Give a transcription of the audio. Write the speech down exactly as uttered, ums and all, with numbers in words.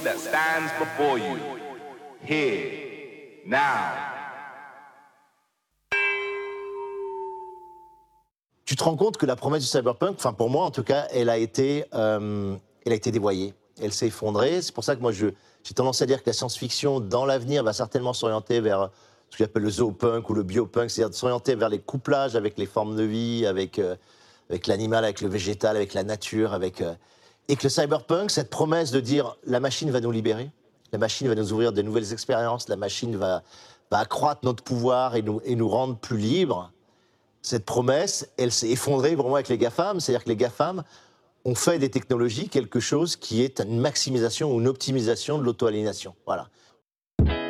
that stands before you, here, now. Tu te rends compte que la promesse du cyberpunk, enfin pour moi en tout cas, elle a été, euh, elle a été dévoyée. Elle s'est effondrée. C'est pour ça que moi je, j'ai tendance à dire que la science-fiction, dans l'avenir, va certainement s'orienter vers ce que j'appelle le zoopunk ou le biopunk, c'est-à-dire de s'orienter vers les couplages avec les formes de vie, avec, euh, avec l'animal, avec le végétal, avec la nature, avec, euh, et que le cyberpunk, cette promesse de dire la machine va nous libérer, la machine va nous ouvrir de nouvelles expériences, la machine va, va accroître notre pouvoir et nous, et nous rendre plus libres. Cette promesse, elle s'est effondrée vraiment avec les GAFAM, c'est-à-dire que les GAFAM ont fait des technologies quelque chose qui est une maximisation ou une optimisation de l'auto-aliénation. Voilà.